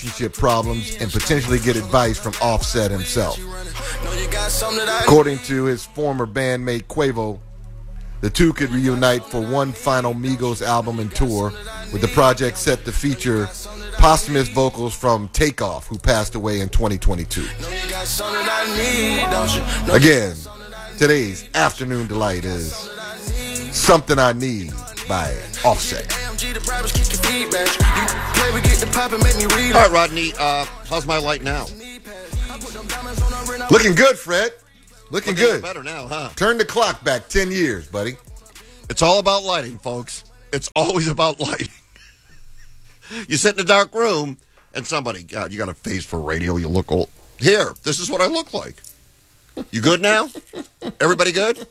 relationship problems and potentially get advice from Offset himself. According to his former bandmate Quavo, the two could reunite for one final Migos album and tour, with the project set to feature posthumous vocals from Takeoff, who passed away in 2022. Again, today's Afternoon Delight is Something I Need by Offset. All right, Rodney, how's my light now? Looking good, Fred. Looking good. Better now, huh? Turn the clock back 10 years, buddy. It's all about lighting, folks. It's always about lighting. You sit in a dark room, and somebody, God, you got a face for radio. You look old. Here, this is what I look like. You good now? Everybody good?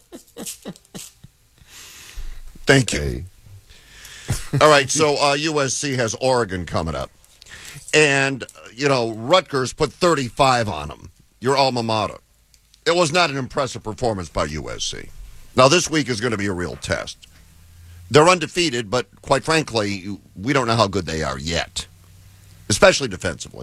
Thank you. Hey. All right, so USC has Oregon coming up. And, Rutgers put 35 on them. Your alma mater. It was not an impressive performance by USC. Now, this week is going to be a real test. They're undefeated, but quite frankly, we don't know how good they are yet, especially defensively.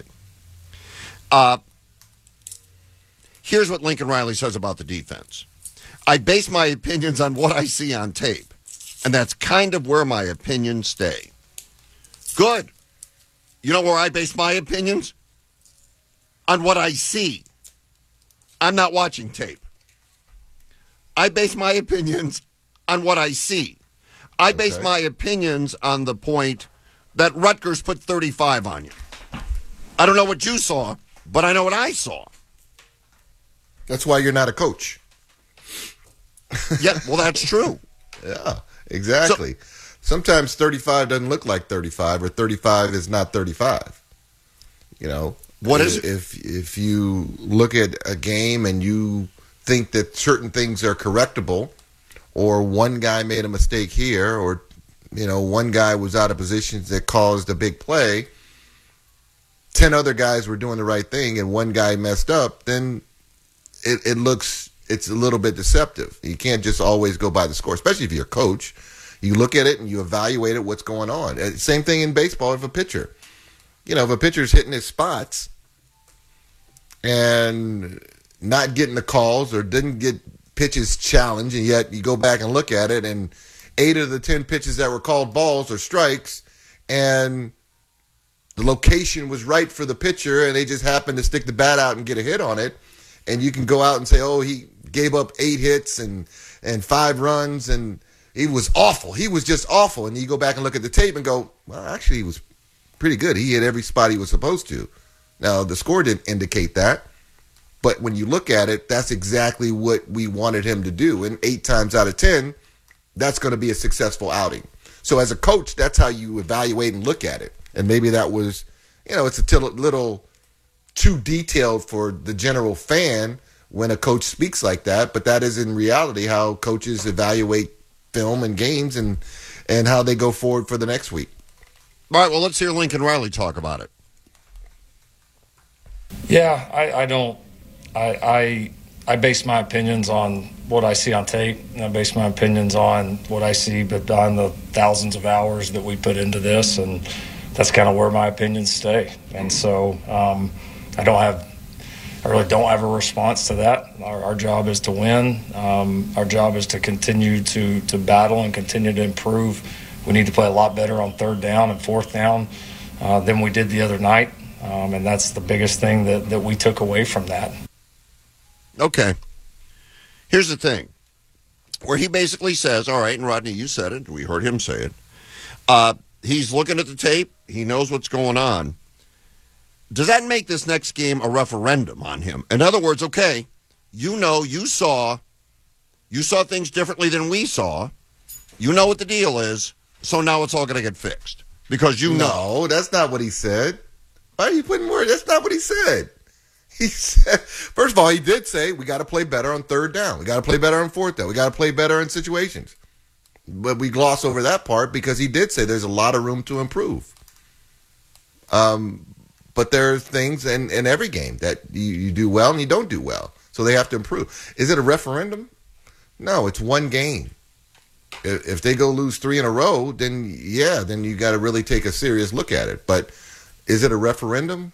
Here's what Lincoln Riley says about the defense. I base my opinions on what I see on tape, and that's kind of where my opinions stay. Good. You know where I base my opinions? On what I see. I'm not watching tape. I base my opinions on what I see. I base my opinions on the point that Rutgers put 35 on you. I don't know what you saw, but I know what I saw. That's why you're not a coach. Yeah, well, that's true. Yeah, exactly. Sometimes 35 doesn't look like 35, or 35 is not 35. What is it? If you look at a game and you think that certain things are correctable, or one guy made a mistake here, or one guy was out of position that caused a big play, 10 other guys were doing the right thing and one guy messed up, then it's a little bit deceptive. You can't just always go by the score, especially if you're a coach. You look at it and you evaluate it, what's going on. Same thing in baseball if a pitcher. If a pitcher's hitting his spots and not getting the calls or didn't get pitches challenged, and yet you go back and look at it, and 8 of the 10 pitches that were called balls or strikes, and the location was right for the pitcher, and they just happened to stick the bat out and get a hit on it, and you can go out and say, oh, he gave up 8 hits and 5 runs, and he was awful. He was just awful. And you go back and look at the tape and go, well, actually, he was pretty good. He hit every spot he was supposed to. Now, the score didn't indicate that. But when you look at it, that's exactly what we wanted him to do. And 8 times out of 10, that's going to be a successful outing. So as a coach, that's how you evaluate and look at it. And maybe that was, it's a little too detailed for the general fan when a coach speaks like that. But that is in reality how coaches evaluate film and games and how they go forward for the next week. All right, well, let's hear Lincoln Riley talk about it. Yeah, I don't. I base my opinions on what I see on tape, and I base my opinions on what I see, but on the thousands of hours that we put into this, and that's kind of where my opinions stay. And so I really don't have a response to that. Our job is to win. Our job is to continue to battle and continue to improve. We need to play a lot better on 3rd down and 4th down than we did the other night, and that's the biggest thing that we took away from that. Okay. Here's the thing, where he basically says, all right, and Rodney, you said it, we heard him say it, he's looking at the tape, he knows what's going on. Does that make this next game a referendum on him? In other words, okay, you saw things differently than we saw, you know what the deal is, so now it's all going to get fixed. Because you know. No, that's not what he said. Why are you putting words? That's not what he said. He said, first of all, he did say we got to play better on 3rd down. We got to play better on 4th down. We got to play better in situations. But we gloss over that part because he did say there's a lot of room to improve. But there are things in every game that you do well and you don't do well. So they have to improve. Is it a referendum? No, it's one game. If they go lose 3 in a row, then you got to really take a serious look at it. But Is it a referendum?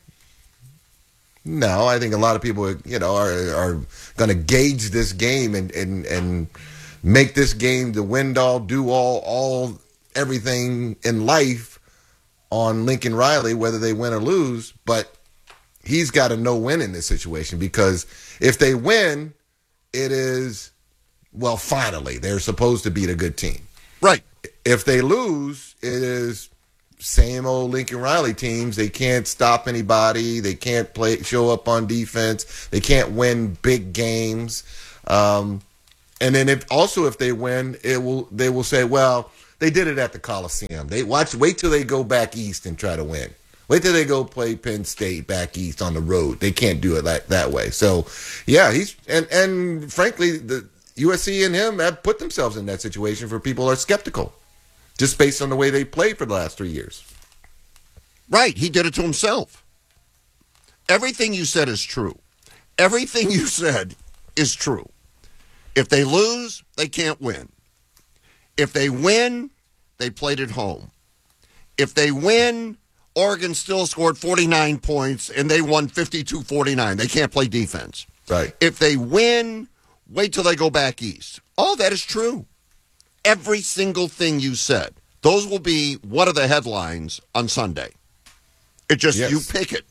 No, I think a lot of people, are going to gauge this game and make this game the win all, do all everything in life on Lincoln Riley, whether they win or lose. But he's got a no-win in this situation, because if they win, it is, well, finally, they're supposed to beat a good team. Right. If they lose, it is same old Lincoln Riley teams. They can't stop anybody. They can't show up on defense. They can't win big games. And then if they win, they will say, well, they did it at the Coliseum. Wait till they go back east and try to win. Wait till they go play Penn State back east on the road. They can't do it that way. So, yeah, and frankly, the USC and him have put themselves in that situation where people are skeptical, just based on the way they played for the last 3 years. Right. He did it to himself. Everything you said is true. Everything you said is true. If they lose, they can't win. If they win, they played at home. If they win, Oregon still scored 49 points and they won 52-49. They can't play defense. Right. If they win, wait till they go back east. All that is true. Every single thing you said. Those will be one of the headlines on Sunday. It just, you pick it.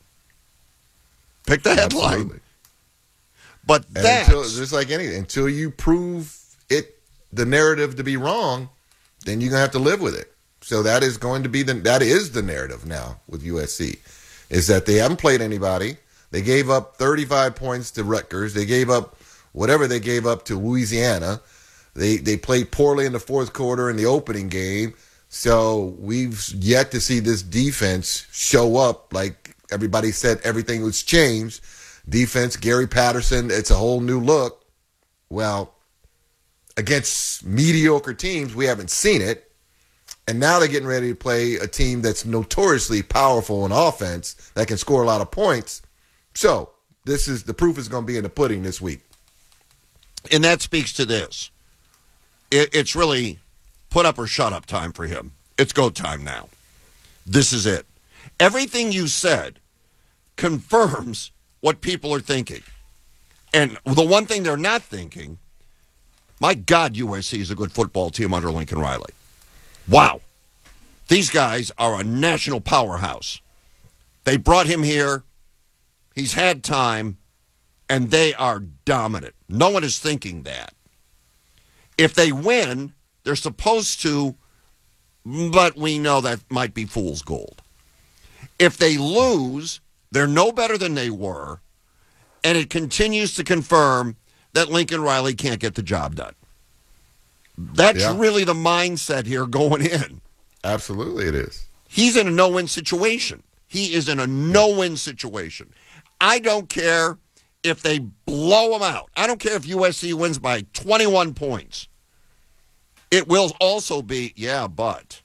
Pick the headline. Absolutely. But that's just like anything, until you prove the narrative to be wrong, then you're going to have to live with it. So that is going to be that is the narrative now with USC, is that they haven't played anybody. They gave up 35 points to Rutgers. They gave up whatever they gave up to Louisiana. They played poorly in the fourth quarter in the opening game. So we've yet to see this defense show up. Like everybody said, everything was changed. Defense, Gary Patterson, it's a whole new look. Well, against mediocre teams, we haven't seen it. And now they're getting ready to play a team that's notoriously powerful in offense, that can score a lot of points. So the proof is going to be in the pudding this week. And that speaks to this. It's really put up or shut up time for him. It's go time now. This is it. Everything you said confirms what people are thinking. And the one thing they're not thinking, my God, USC is a good football team under Lincoln Riley. Wow. These guys are a national powerhouse. They brought him here. He's had time. And they are dominant. No one is thinking that. If they win, they're supposed to, but we know that might be fool's gold. If they lose, they're no better than they were, and it continues to confirm that Lincoln Riley can't get the job done. That's really the mindset here going in. Absolutely it is. He's in a no-win situation. He is in a no-win situation. I don't care if they blow him out. I don't care if USC wins by 21 points. It will also be, Yeah, but.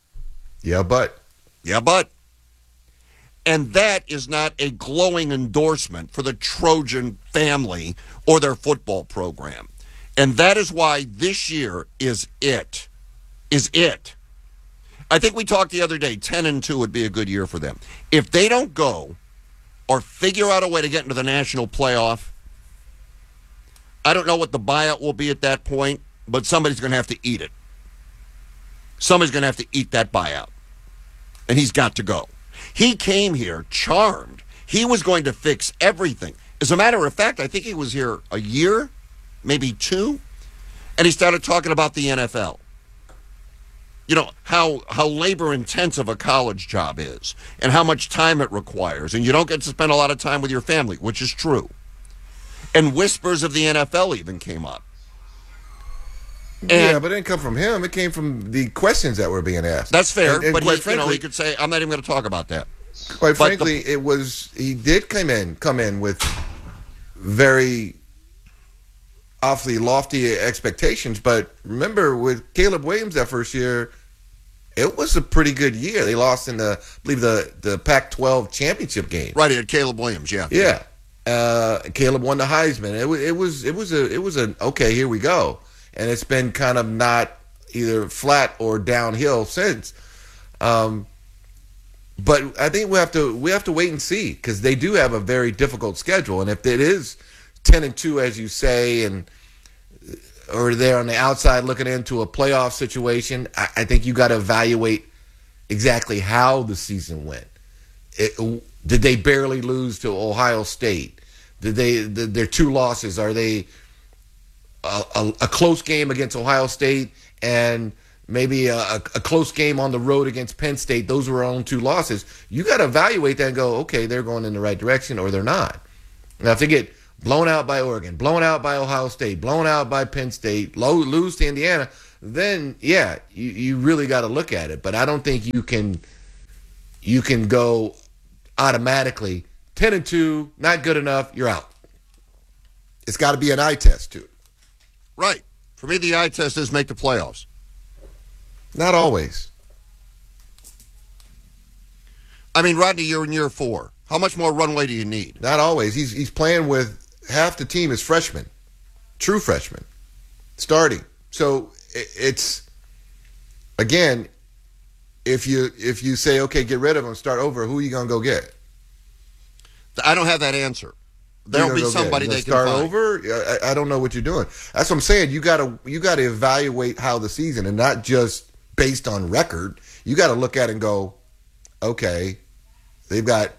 And that is not a glowing endorsement for the Trojan family or their football program. And that is why this year is it. I think we talked the other day, 10-2 would be a good year for them. If they don't go or figure out a way to get into the national playoff, I don't know what the buyout will be at that point, but somebody's going to have to eat it. Somebody's going to have to eat that buyout. And he's got to go. He came here charmed. He was going to fix everything. As a matter of fact, I think he was here a year, maybe two, and he started talking about the NFL. You know, how labor-intensive a college job is and how much time it requires. And you don't get to spend a lot of time with your family, which is true. And whispers of the NFL even came up. Yeah, but it didn't come from him. It came from the questions that were being asked. That's fair, and but frankly, he could say, I'm not even going to talk about that. Quite frankly, he did come in with very awfully lofty expectations. But remember, with Caleb Williams that first year, it was a pretty good year. They lost in the Pac-12 championship game. Right, he had Caleb Williams, yeah. Yeah. Caleb won the Heisman. It was an okay, here we go. And it's been kind of not either flat or downhill since. But I think we have to wait and see, because they do have a very difficult schedule. And if it is 10-2, as you say, or they're on the outside looking into a playoff situation, I think you got to evaluate exactly how the season went. Did they barely lose to Ohio State? Their two losses, are they a close game against Ohio State and maybe a close game on the road against Penn State? Those were our own two losses. You got to evaluate that and go, okay, they're going in the right direction, or they're not. Now, if they get blown out by Oregon, blown out by Ohio State, blown out by Penn State, lose to Indiana, then, yeah, you really got to look at it. But I don't think you can go automatically 10-2, not good enough, you're out. It's got to be an eye test, too. Right. For me, the eye test is make the playoffs. Not always. I mean, Rodney, you're in year 4. How much more runway do you need? Not always. He's playing with half the team is freshmen, true freshmen, starting. So it's, again, if you say, okay, get rid of them, start over, who are you going to go get? I don't have that answer. There'll be somebody they can start find. over. I don't know what you're doing. That's what I'm saying. You got to evaluate how the season, and not just based on record. You got to look at it and go, okay, they've got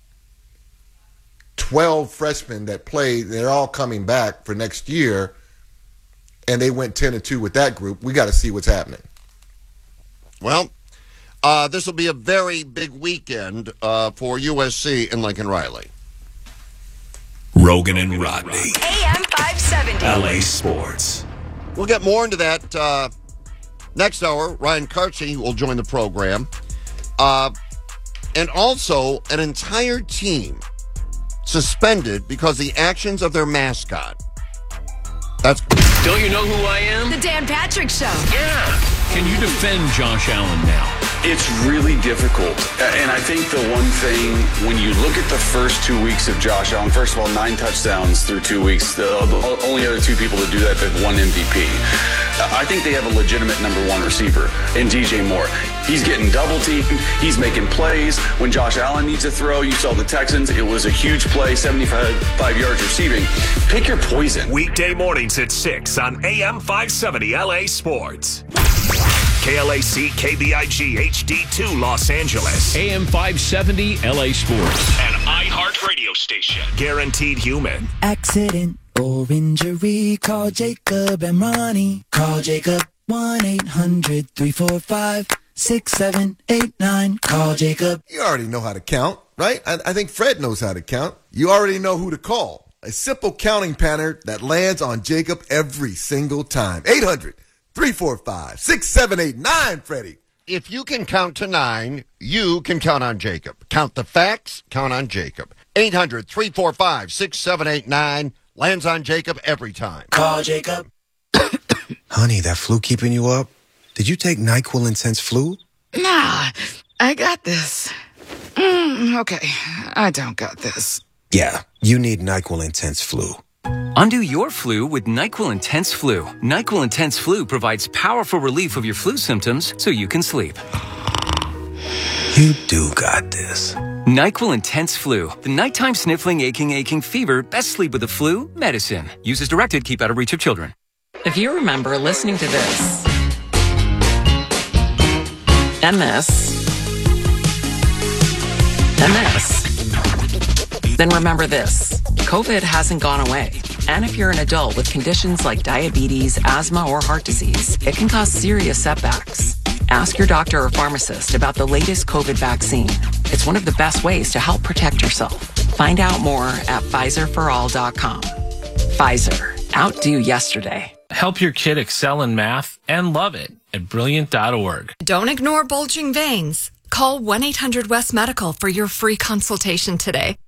12 freshmen that played. They're all coming back for next year, and they went 10-2 with that group. We got to see what's happening. Well, this will be a very big weekend for USC and Lincoln Riley. Rogan and Rodney. AM 570. LA Sports. We'll get more into that next hour. Ryan Kartsy will join the program. And also an entire team suspended because the actions of their mascot. Don't you know who I am? The Dan Patrick Show. Yeah. Can you defend Josh Allen now? It's really difficult. And I think the one thing, when you look at the first 2 weeks of Josh Allen, first of all, 9 touchdowns through 2 weeks. The only other 2 people to do that have won MVP. I think they have a legitimate number 1 receiver in DJ Moore. He's getting double teamed. He's making plays. When Josh Allen needs a throw, you saw the Texans. It was a huge play, 75 yards receiving. Pick your poison. Weekday mornings at 6 on AM 570 LA Sports. KLAC KBIG HD2 Los Angeles. AM 570 LA Sports. An iHeart radio station. Guaranteed human. Accident or injury, call Jacob and Ronnie. Call Jacob 1-800-345-6789. Call Jacob. You already know how to count, right? I think Fred knows how to count. You already know who to call. A simple counting pattern that lands on Jacob every single time. 800-345-6789, Freddie. If you can count to 9, you can count on Jacob. Count the facts, count on Jacob. 800-345-6789 lands on Jacob every time. Call Jacob. Honey, that flu keeping you up? Did you take NyQuil Intense Flu? Nah, I got this. Okay, I don't got this. Yeah, you need NyQuil Intense Flu. Undo your flu with NyQuil Intense Flu. NyQuil Intense Flu provides powerful relief of your flu symptoms so you can sleep. You do got this. NyQuil Intense Flu. The nighttime sniffling, aching fever. Best sleep with the flu. Medicine. Use as directed. Keep out of reach of children. If you remember listening to this, and this, and this, then remember this. COVID hasn't gone away. And if you're an adult with conditions like diabetes, asthma, or heart disease, it can cause serious setbacks. Ask your doctor or pharmacist about the latest COVID vaccine. It's one of the best ways to help protect yourself. Find out more at PfizerForAll.com. Pfizer. Outdo yesterday. Help your kid excel in math and love it at Brilliant.org. Don't ignore bulging veins. Call 1-800-WEST-MEDICAL for your free consultation today.